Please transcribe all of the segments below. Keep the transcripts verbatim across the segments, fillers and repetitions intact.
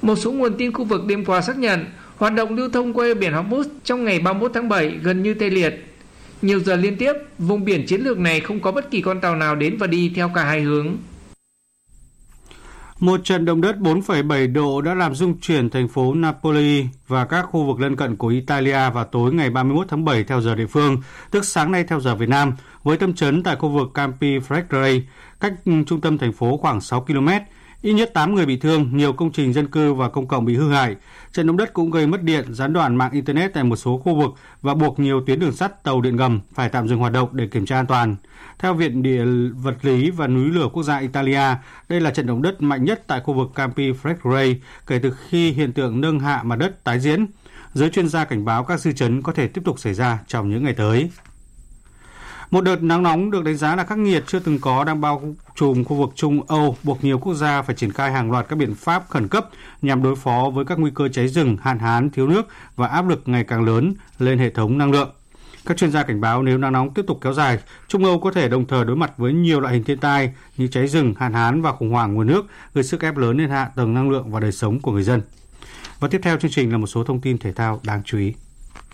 Một số nguồn tin khu vực đêm qua xác nhận hoạt động lưu thông qua eo biển Hormuz trong ngày ba mươi mốt tháng bảy gần như tê liệt. Nhiều giờ liên tiếp, vùng biển chiến lược này không có bất kỳ con tàu nào đến và đi theo cả hai hướng. Một trận động đất bốn phẩy bảy độ đã làm rung chuyển thành phố Napoli và các khu vực lân cận của Italia vào tối ngày ba mươi mốt tháng bảy theo giờ địa phương, tức sáng nay theo giờ Việt Nam, với tâm chấn tại khu vực Campi Flegrei, cách trung tâm thành phố khoảng sáu ki lô mét. Ít nhất tám người bị thương, nhiều công trình dân cư và công cộng bị hư hại. Trận động đất cũng gây mất điện, gián đoạn mạng Internet tại một số khu vực và buộc nhiều tuyến đường sắt, tàu điện ngầm phải tạm dừng hoạt động để kiểm tra an toàn. Theo Viện Địa vật lý và núi lửa quốc gia Italia, đây là trận động đất mạnh nhất tại khu vực Campi Flegrei kể từ khi hiện tượng nâng hạ mặt đất tái diễn. Giới chuyên gia cảnh báo các dư chấn có thể tiếp tục xảy ra trong những ngày tới. Một đợt nắng nóng được đánh giá là khắc nghiệt chưa từng có đang bao trùm khu vực Trung Âu, buộc nhiều quốc gia phải triển khai hàng loạt các biện pháp khẩn cấp nhằm đối phó với các nguy cơ cháy rừng, hạn hán, thiếu nước và áp lực ngày càng lớn lên hệ thống năng lượng. Các chuyên gia cảnh báo nếu nắng nóng tiếp tục kéo dài, Trung Âu có thể đồng thời đối mặt với nhiều loại hình thiên tai như cháy rừng, hạn hán và khủng hoảng nguồn nước, gây sức ép lớn lên hạ tầng năng lượng và đời sống của người dân. Và tiếp theo chương trình là một số thông tin thể thao đáng chú ý.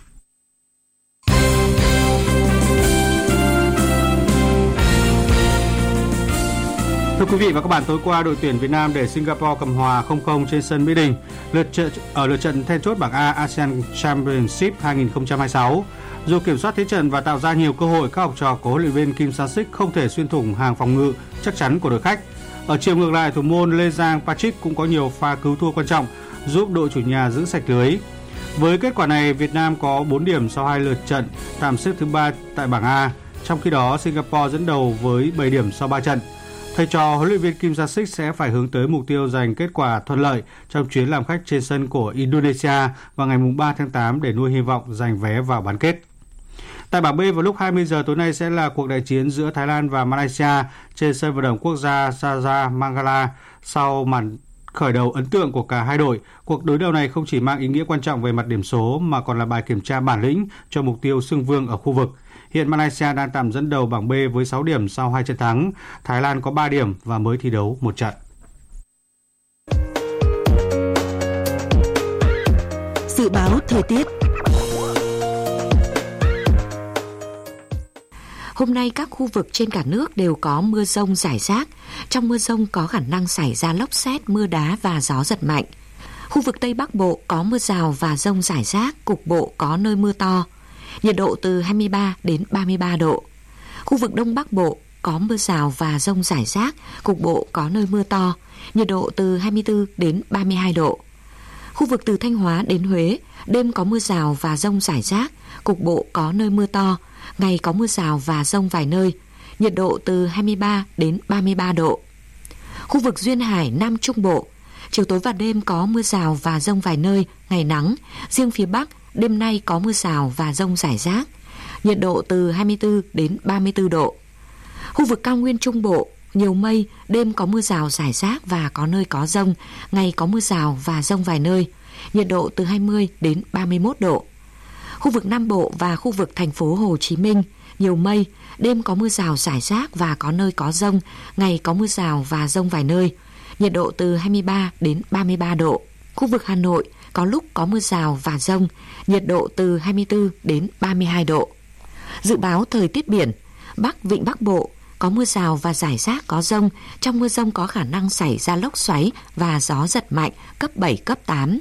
Thưa quý vị và các bạn, tối qua đội tuyển Việt Nam để Singapore cầm hòa không không trên sân Mỹ Đình lượt trận ở lượt trận then chốt bảng A ASEAN Championship hai không hai sáu. Dù kiểm soát thế trận và tạo ra nhiều cơ hội, các học trò của huấn luyện viên Kim Sang-sik không thể xuyên thủng hàng phòng ngự chắc chắn của đội khách. Ở chiều ngược lại, thủ môn Lê Giang Patrick cũng có nhiều pha cứu thua quan trọng, giúp đội chủ nhà giữ sạch lưới. Với kết quả này, Việt Nam có bốn điểm sau hai lượt trận, tạm xếp thứ ba tại bảng A. Trong khi đó, Singapore dẫn đầu với bảy điểm sau ba trận. Thầy trò huấn luyện viên Kim Sang-sik sẽ phải hướng tới mục tiêu giành kết quả thuận lợi trong chuyến làm khách trên sân của Indonesia vào ngày ba tháng tám để nuôi hy vọng giành vé vào bán kết. Tại bảng B vào lúc hai mươi giờ tối nay sẽ là cuộc đại chiến giữa Thái Lan và Malaysia trên sân vận động quốc gia Saja Mangala. Sau màn khởi đầu ấn tượng của cả hai đội, cuộc đối đầu này không chỉ mang ý nghĩa quan trọng về mặt điểm số mà còn là bài kiểm tra bản lĩnh cho mục tiêu xưng vương ở khu vực. Hiện Malaysia đang tạm dẫn đầu bảng B với sáu điểm sau hai trận thắng. Thái Lan có ba điểm và mới thi đấu một trận. Dự báo thời tiết. Hôm nay các khu vực trên cả nước đều có mưa rông rải rác. Trong mưa rông có khả năng xảy ra lốc sét, mưa đá và gió giật mạnh. Khu vực Tây Bắc Bộ có mưa rào và dông rải rác, cục bộ có nơi mưa to. Nhiệt độ từ hai mươi ba đến ba mươi ba độ. Khu vực Đông Bắc Bộ có mưa rào và dông rải rác, cục bộ có nơi mưa to. Nhiệt độ từ hai mươi tư đến ba mươi hai độ. Khu vực từ Thanh Hóa đến Huế, đêm có mưa rào và dông rải rác, cục bộ có nơi mưa to. Ngày có mưa rào và dông vài nơi. Nhiệt độ từ hai mươi ba đến ba mươi ba độ. Khu vực Duyên Hải, Nam Trung Bộ, chiều tối và đêm có mưa rào và dông vài nơi, ngày nắng. Riêng phía Bắc, đêm nay có mưa rào và dông rải rác. Nhiệt độ từ hai mươi tư đến ba mươi tư độ. Khu vực Cao Nguyên Trung Bộ, nhiều mây, đêm có mưa rào rải rác và có nơi có dông. Ngày có mưa rào và dông vài nơi. Nhiệt độ từ hai mươi đến ba mươi mốt độ. Khu vực Nam Bộ và khu vực thành phố Hồ Chí Minh, nhiều mây, đêm có mưa rào rải rác và có nơi có dông, ngày có mưa rào và dông vài nơi. Nhiệt độ từ hai mươi ba đến ba mươi ba độ. Khu vực Hà Nội có lúc có mưa rào và dông, nhiệt độ từ hai mươi tư đến ba mươi hai độ. Dự báo thời tiết biển, Bắc Vịnh Bắc Bộ có mưa rào và rải rác có dông, trong mưa dông có khả năng xảy ra lốc xoáy và gió giật mạnh cấp bảy, cấp tám.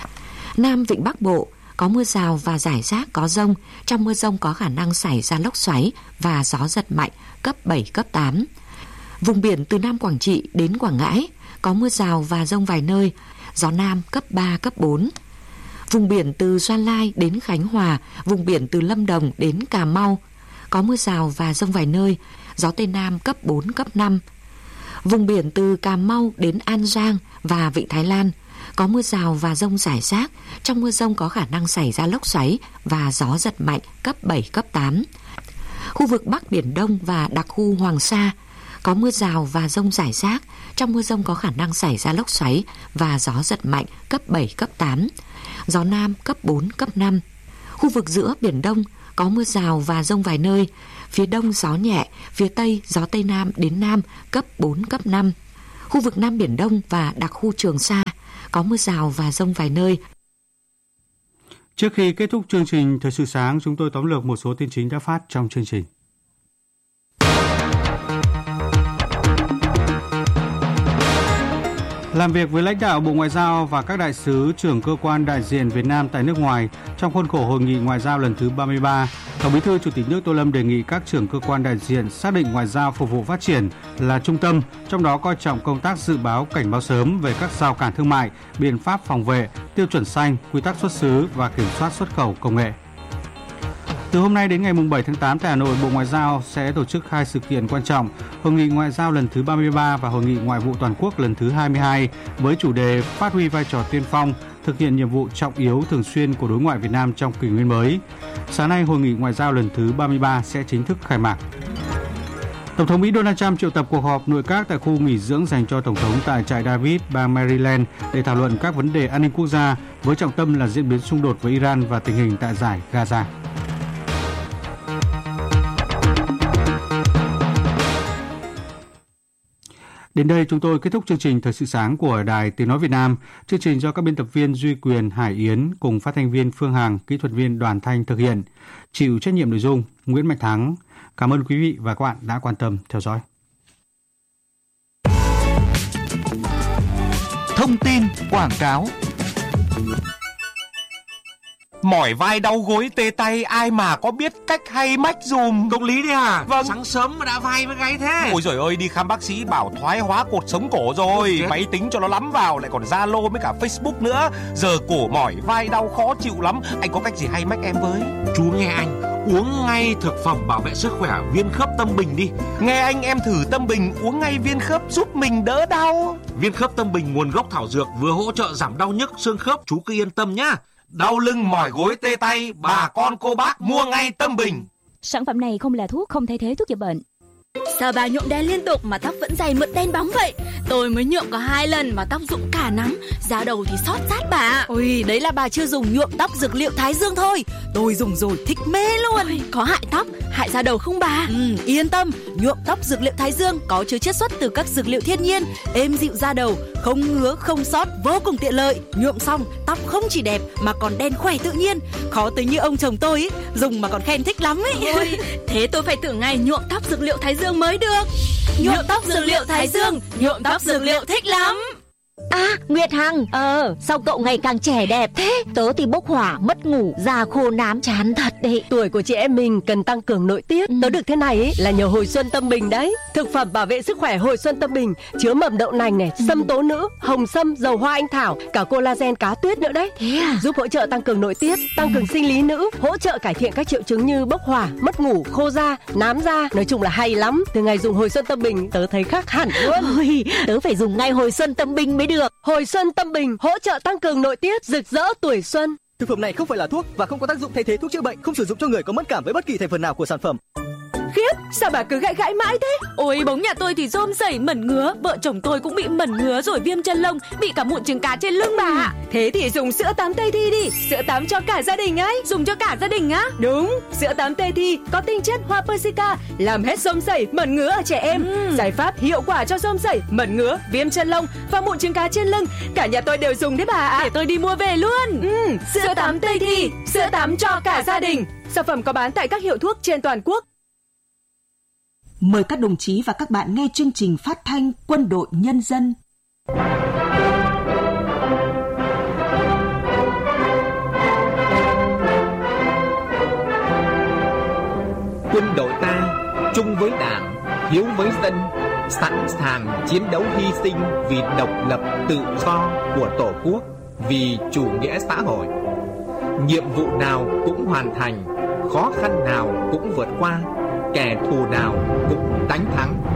Nam Vịnh Bắc Bộ có mưa rào và rải rác có dông, trong mưa dông có khả năng xảy ra lốc xoáy và gió giật mạnh cấp bảy, cấp tám. Vùng biển từ Nam Quảng Trị đến Quảng Ngãi có mưa rào và dông vài nơi, gió Nam cấp ba, cấp bốn. Vùng biển từ Gia Lai đến Khánh Hòa, vùng biển từ Lâm Đồng đến Cà Mau có mưa rào và dông vài nơi, gió Tây Nam cấp bốn, cấp năm. Vùng biển từ Cà Mau đến An Giang và Vịnh Thái Lan có mưa rào và dông rải rác, trong mưa dông có khả năng xảy ra lốc xoáy và gió giật mạnh cấp bảy, cấp tám. Khu vực Bắc Biển Đông và đặc khu Hoàng Sa có mưa rào và dông rải rác, trong mưa dông có khả năng xảy ra lốc xoáy và gió giật mạnh cấp bảy, cấp tám. Gió Nam cấp bốn, cấp năm. Khu vực giữa Biển Đông có mưa rào và dông vài nơi, phía Đông gió nhẹ, phía Tây gió Tây Nam đến Nam cấp bốn, cấp năm. Khu vực Nam Biển Đông và đặc khu Trường Sa có mưa rào và dông vài nơi. Trước khi kết thúc chương trình Thời sự sáng, chúng tôi tóm lược một số tin chính đã phát trong chương trình. Làm việc với lãnh đạo Bộ Ngoại giao và các đại sứ trưởng cơ quan đại diện Việt Nam tại nước ngoài trong khuôn khổ Hội nghị Ngoại giao lần thứ ba mươi ba, Tổng Bí thư Chủ tịch nước Tô Lâm đề nghị các trưởng cơ quan đại diện xác định ngoại giao phục vụ phát triển là trung tâm, trong đó coi trọng công tác dự báo cảnh báo sớm về các rào cản thương mại, biện pháp phòng vệ, tiêu chuẩn xanh, quy tắc xuất xứ và kiểm soát xuất khẩu công nghệ. Từ hôm nay đến ngày bảy tháng tám tại Hà Nội, Bộ Ngoại giao sẽ tổ chức hai sự kiện quan trọng, Hội nghị Ngoại giao lần thứ ba mươi ba và Hội nghị Ngoại vụ Toàn quốc lần thứ hai mươi hai với chủ đề phát huy vai trò tiên phong, thực hiện nhiệm vụ trọng yếu thường xuyên của đối ngoại Việt Nam trong kỷ nguyên mới. Sáng nay, Hội nghị Ngoại giao lần thứ ba mươi ba sẽ chính thức khai mạc. Tổng thống Mỹ Donald Trump triệu tập cuộc họp nội các tại khu nghỉ dưỡng dành cho Tổng thống tại trại David, bang Maryland để thảo luận các vấn đề an ninh quốc gia với trọng tâm là diễn biến xung đột với Iran và tình hình tại dải Gaza. Đến đây chúng tôi kết thúc chương trình Thời sự sáng của Đài Tiếng Nói Việt Nam. Chương trình do các biên tập viên Duy Quyền, Hải Yến cùng phát thanh viên Phương Hằng, kỹ thuật viên Đoàn Thanh thực hiện. Chịu trách nhiệm nội dung Nguyễn Mạnh Thắng. Cảm ơn quý vị và các bạn đã quan tâm theo dõi. Thông tin quảng cáo. Mỏi vai đau gối tê tay, ai mà có biết cách hay mách dùm. Công lý đấy à? Vâng. Sáng sớm mà đã vai với gáy thế. Ôi giời ơi, đi khám bác sĩ bảo thoái hóa cột sống cổ rồi. Máy tính cho nó lắm vào, lại còn Zalo với cả Facebook nữa. Giờ cổ mỏi vai đau khó chịu lắm. Anh có cách gì hay mách em với? Chú nghe anh, uống ngay thực phẩm bảo vệ sức khỏe Viên Khớp Tâm Bình đi. Nghe anh, em thử Tâm Bình uống ngay viên khớp giúp mình đỡ đau. Viên Khớp Tâm Bình nguồn gốc thảo dược, vừa hỗ trợ giảm đau nhức xương khớp, chú cứ yên tâm nhá. Đau lưng mỏi gối tê tay, bà con cô bác mua ngay Tâm Bình. Sản phẩm này không là thuốc, không thay thế thuốc chữa bệnh. Sao bà nhuộm đen liên tục mà tóc vẫn dày mượt đen bóng vậy? Tôi mới nhuộm có hai lần mà tóc rụng cả nắng, da đầu thì xót rát bà. Ôi, đấy là bà chưa dùng nhuộm tóc dược liệu Thái Dương thôi. Tôi dùng rồi thích mê luôn. Ôi, có hại tóc, hại da đầu không bà? Ừ, yên tâm, nhuộm tóc dược liệu Thái Dương có chứa chiết xuất từ các dược liệu thiên nhiên, êm dịu da đầu, không ngứa, không xót, vô cùng tiện lợi. Nhuộm xong, tóc không chỉ đẹp mà còn đen khỏe tự nhiên. Khó tới như ông chồng tôi ấy, dùng mà còn khen thích lắm ấy. Ôi, thế tôi phải thử ngay nhuộm tóc dược liệu Thái Dương mới được. Nhuộm tóc dược liệu Thái Dương, nhuộm tóc dược liệu thích lắm. À, Nguyệt Hằng, ờ, sao cậu ngày càng trẻ đẹp thế? Tớ thì bốc hỏa, mất ngủ, da khô nám chán thật đấy. Tuổi của chị em mình cần tăng cường nội tiết. Ừ. Tớ được thế này ấy là nhờ Hồi Xuân Tâm Bình đấy. Thực phẩm bảo vệ sức khỏe Hồi Xuân Tâm Bình chứa mầm đậu nành này, sâm tố nữ, hồng sâm, dầu hoa anh thảo, cả collagen cá tuyết nữa đấy. Thế à? Giúp hỗ trợ tăng cường nội tiết, tăng cường sinh lý nữ, hỗ trợ cải thiện các triệu chứng như bốc hỏa, mất ngủ, khô da, nám da. Nói chung là hay lắm. Từ ngày dùng Hồi Xuân Tâm Bình tớ thấy khác hẳn luôn. Ôi, tớ phải dùng ngay Hồi Xuân Tâm Bình mới được. Hồi Xuân Tâm Bình hỗ trợ tăng cường nội tiết, rực rỡ tuổi xuân. Thực phẩm này không phải là thuốc và không có tác dụng thay thế thuốc chữa bệnh, không sử dụng cho người có mất cảm với bất kỳ thành phần nào của sản phẩm. Khiếp, sao bà cứ gãi gãi mãi thế? Ôi, bóng nhà tôi thì rôm rẩy mẩn ngứa, vợ chồng tôi cũng bị mẩn ngứa rồi viêm chân lông, bị cả mụn trứng cá trên lưng bà ạ. Thế thì dùng sữa tắm Tây Thi đi, sữa tắm cho cả gia đình ấy. Dùng cho cả gia đình á? Đúng, sữa tắm Tây Thi có tinh chất hoa persica, làm hết rôm rẩy, mẩn ngứa ở trẻ em. Ừ. Giải pháp hiệu quả cho rôm rẩy, mẩn ngứa, viêm chân lông và mụn trứng cá trên lưng. Cả nhà tôi đều dùng đấy bà ạ. Để tôi đi mua về luôn. Ừ, sữa, sữa tắm Tây Thi, sữa tắm cho cả gia đình. Sản phẩm có bán tại các hiệu thuốc trên toàn quốc. Mời các đồng chí và các bạn nghe chương trình phát thanh Quân đội Nhân dân. Quân đội ta chung với Đảng, hiếu với dân, sẵn sàng chiến đấu hy sinh vì độc lập tự do của Tổ quốc, vì chủ nghĩa xã hội. Nhiệm vụ nào cũng hoàn thành, khó khăn nào cũng vượt qua, kẻ thù nào cũng đánh thắng.